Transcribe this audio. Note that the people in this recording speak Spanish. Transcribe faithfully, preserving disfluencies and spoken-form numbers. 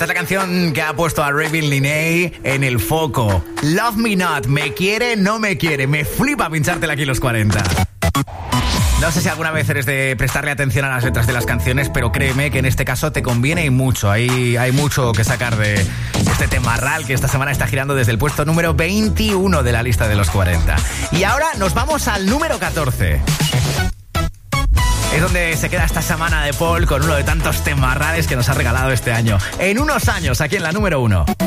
Esta es la canción que ha puesto a Ravin Linney en el foco. Love Me Not, me quiere, no me quiere. Me flipa pinchártela aquí en los cuarenta. No sé si alguna vez eres de prestarle atención a las letras de las canciones, pero créeme que en este caso te conviene y mucho. Hay, hay mucho que sacar de este temarral que esta semana está girando desde el puesto número veintiuno de la lista de los cuarenta. Y ahora nos vamos al número catorce. Es donde se queda esta semana de Paul con uno de tantos temarrales que nos ha regalado este año. En unos años, aquí en la número uno.